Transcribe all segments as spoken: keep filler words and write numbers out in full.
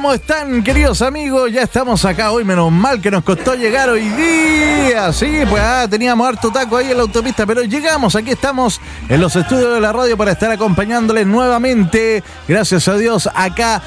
¿Cómo están, queridos amigos? Ya estamos acá hoy, menos mal que nos costó llegar hoy día. Sí, pues ah, teníamos harto taco ahí en la autopista, pero llegamos, aquí estamos en los estudios de la radio para estar acompañándoles nuevamente, gracias a Dios, acá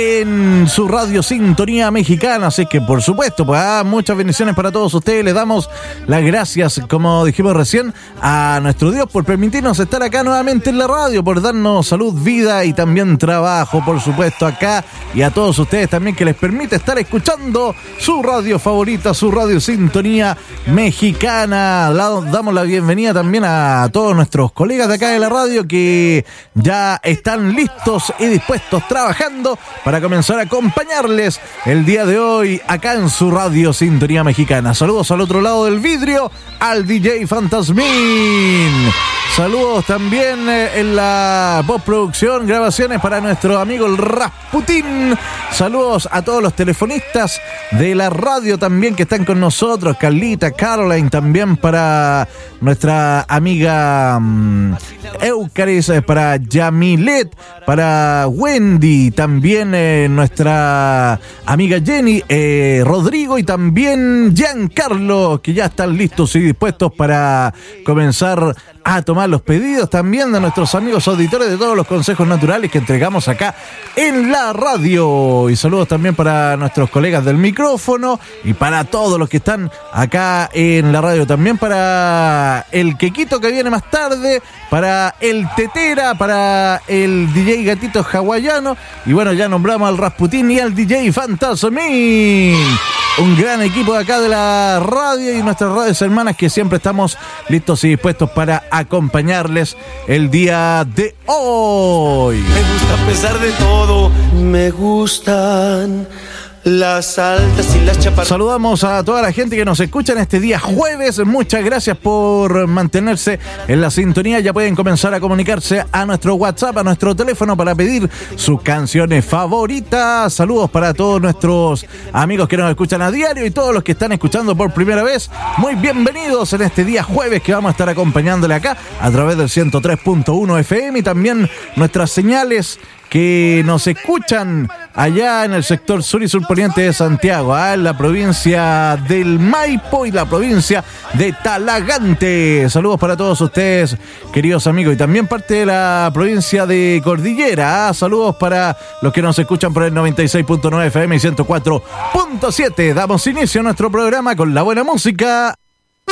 en su radio Sintonía Mexicana. Así que, por supuesto, pues ah, muchas bendiciones para todos ustedes. Les damos las gracias, como dijimos recién, a nuestro Dios por permitirnos estar acá nuevamente en la radio, por darnos salud, vida y también trabajo, por supuesto, acá, y a todos ustedes también, que les permite estar escuchando su radio favorita, su radio Sintonía Mexicana. La, damos la bienvenida también a todos nuestros colegas de acá de la radio que ya están listos y dispuestos, trabajando para comenzar a acompañarles el día de hoy acá en su radio Sintonía Mexicana. Saludos al otro lado del vidrio al D J Fantasmín. Saludos también eh, en la postproducción, grabaciones para nuestro amigo el Rasputín. Saludos a todos los telefonistas de la radio también que están con nosotros. Carlita, Caroline, también para nuestra amiga um, Eucaris, eh, para Yamilet, para Wendy, también eh, nuestra amiga Jenny, eh, Rodrigo y también Giancarlo, que ya están listos y dispuestos para comenzar a tomar los pedidos también de nuestros amigos auditores de todos los consejos naturales que entregamos acá en la radio. Y saludos también para nuestros colegas del micrófono y para todos los que están acá en la radio, también para el Quequito que viene más tarde, para el Tetera, para el D J Gatito Hawaiano, y bueno, ya nombramos al Rasputín y al D J Fantasmín. Un gran equipo de acá de la radio y nuestras radios hermanas que siempre estamos listos y dispuestos para acompañarles el día de hoy. Me gusta a pesar de todo, me gustan las altas y las chaparras. Saludamos a toda la gente que nos escucha en este día jueves. Muchas gracias por mantenerse en la sintonía. Ya pueden comenzar a comunicarse a nuestro WhatsApp, a nuestro teléfono, para pedir sus canciones favoritas. Saludos para todos nuestros amigos que nos escuchan a diario y todos los que están escuchando por primera vez. Muy bienvenidos en este día jueves que vamos a estar acompañándole acá a través del ciento tres punto uno F M y también nuestras señales que nos escuchan allá en el sector sur y surponiente de Santiago, ¿eh? En la provincia del Maipo y la provincia de Talagante. Saludos para todos ustedes, queridos amigos, y también parte de la provincia de Cordillera, ¿eh? Saludos para los que nos escuchan por el noventa y seis punto nueve F M y ciento cuatro punto siete. Damos inicio a nuestro programa con la buena música.